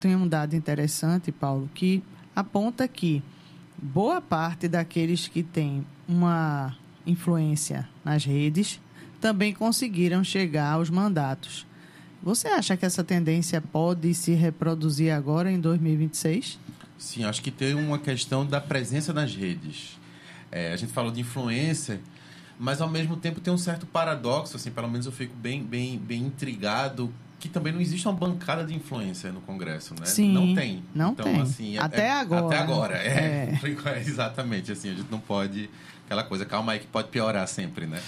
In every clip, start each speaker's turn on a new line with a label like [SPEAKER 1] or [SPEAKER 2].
[SPEAKER 1] Tem um dado interessante, Paulo, que aponta que boa parte daqueles que têm uma influência nas redes também conseguiram chegar aos mandatos. Você acha que essa tendência pode se reproduzir agora, em 2026?
[SPEAKER 2] Sim, acho que tem uma questão da presença nas redes. A gente falou de influencer, mas ao mesmo tempo tem um certo paradoxo, assim, pelo menos eu fico bem intrigado, que também não existe uma bancada de influencer no Congresso, né?
[SPEAKER 1] Sim,
[SPEAKER 2] não tem.
[SPEAKER 1] Não
[SPEAKER 2] então,
[SPEAKER 1] tem.
[SPEAKER 2] Assim,
[SPEAKER 1] até agora.
[SPEAKER 2] Até agora, exatamente, assim, a gente não pode... Aquela coisa, calma aí que pode piorar sempre, né?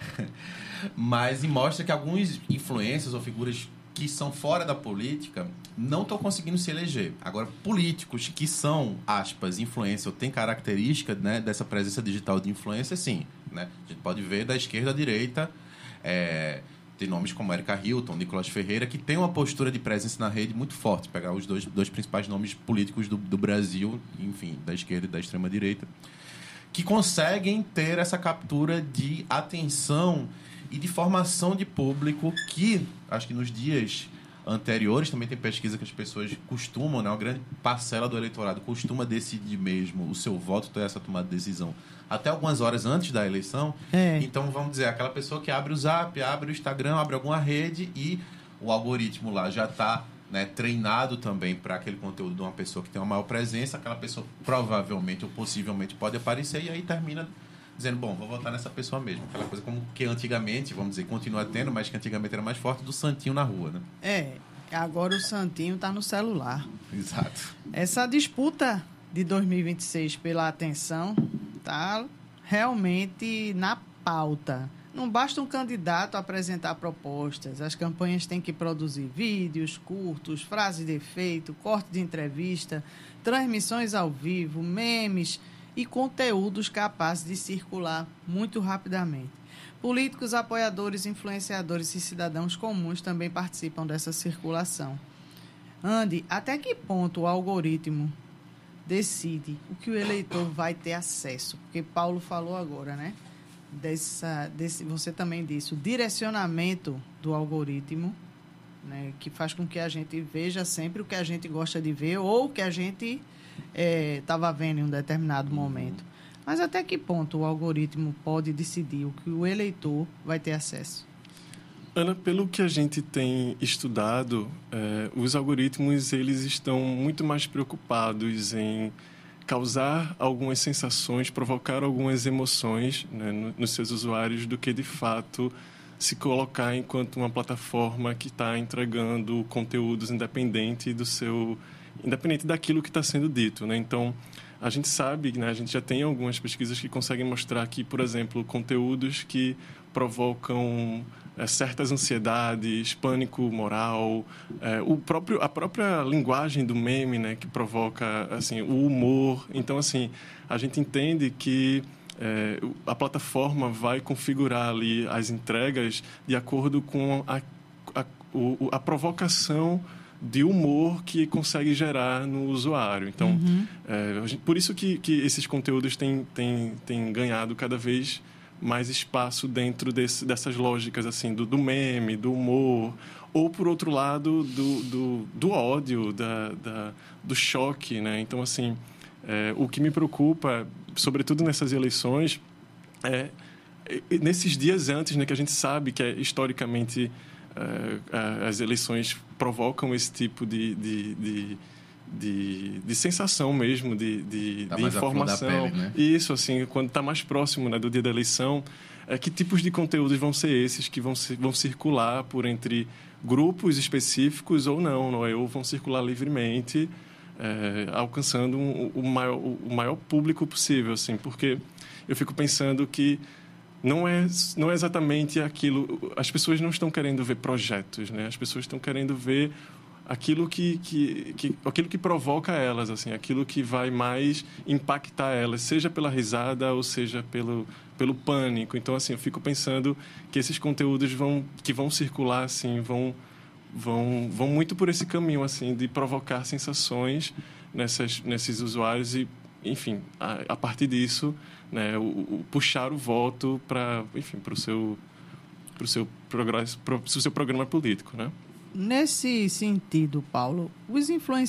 [SPEAKER 2] Mas mostra que alguns influencers ou figuras que são fora da política não estão conseguindo se eleger. Agora, políticos que são, aspas, influência ou têm característica, né, dessa presença digital de influência, sim. Né? A gente pode ver da esquerda à direita, tem nomes como Erika Hilton, Nicolas Ferreira, que tem uma postura de presença na rede muito forte. Pegar os dois principais nomes políticos do Brasil, enfim, da esquerda e da extrema-direita, que conseguem ter essa captura de atenção e de formação de público que, acho que nos dias anteriores, também tem pesquisa que as pessoas costumam, né, uma grande parcela do eleitorado costuma decidir mesmo o seu voto, ter essa tomada de decisão até algumas horas antes da eleição. Então, vamos dizer, aquela pessoa que abre o Zap, abre o Instagram, abre alguma rede e o algoritmo lá já está, né, treinado também para aquele conteúdo de uma pessoa que tem uma maior presença, aquela pessoa provavelmente ou possivelmente pode aparecer e aí termina dizendo, bom, vou votar nessa pessoa mesmo. Aquela coisa como que antigamente, vamos dizer, continua tendo, mas que antigamente era mais forte, do santinho na rua, né?
[SPEAKER 1] Agora o santinho está no celular.
[SPEAKER 2] Exato.
[SPEAKER 1] Essa disputa de 2026 pela atenção está realmente na pauta. Não basta um candidato apresentar propostas. As campanhas têm que produzir vídeos curtos, frases de efeito, corte de entrevista, transmissões ao vivo, memes e conteúdos capazes de circular muito rapidamente. Políticos, apoiadores, influenciadores e cidadãos comuns também participam dessa circulação. Andy, até que ponto o algoritmo decide o que o eleitor vai ter acesso? Porque Paulo falou agora, né? Você também disse, o direcionamento do algoritmo, né, que faz com que a gente veja sempre o que a gente gosta de ver ou o que a gente estava vendo em um determinado momento. Mas até que ponto o algoritmo pode decidir o que o eleitor vai ter acesso?
[SPEAKER 3] Ana, pelo que a gente tem estudado, os algoritmos eles estão muito mais preocupados em causar algumas sensações, provocar algumas emoções, né, nos seus usuários, do que, de fato, se colocar enquanto uma plataforma que está entregando conteúdos independente daquilo que está sendo dito, né? Então, a gente sabe, né, a gente já tem algumas pesquisas que conseguem mostrar que, por exemplo, conteúdos que provocam certas ansiedades, pânico moral, a própria linguagem do meme, né, que provoca assim, o humor. Então, assim, a gente entende que a plataforma vai configurar ali as entregas de acordo com a provocação de humor que consegue gerar no usuário. Então, por isso que esses conteúdos têm ganhado cada vez mais espaço dentro dessas lógicas assim, do meme, do humor, ou, por outro lado, do ódio, do choque, né? Então, assim, o que me preocupa, sobretudo nessas eleições, nesses dias antes, né, que a gente sabe que, historicamente, as eleições provocam esse tipo de sensação mesmo, de informação.
[SPEAKER 2] Pele, né?
[SPEAKER 3] Isso, assim, quando está mais próximo, né, do dia da eleição, que tipos de conteúdos vão ser esses que vão circular por entre grupos específicos ou não, ou vão circular livremente, alcançando o maior público possível, assim, porque eu fico pensando que não é exatamente aquilo. As pessoas não estão querendo ver projetos, né? As pessoas estão querendo ver aquilo aquilo que provoca elas, assim, aquilo que vai mais impactar elas, seja pela risada ou seja pelo pânico. Então, assim, eu fico pensando que esses conteúdos que vão circular, assim, vão muito por esse caminho, assim, de provocar sensações nesses usuários e, enfim, a partir disso, né, puxar o voto para o seu programa político, né?
[SPEAKER 1] Nesse sentido, Paulo, os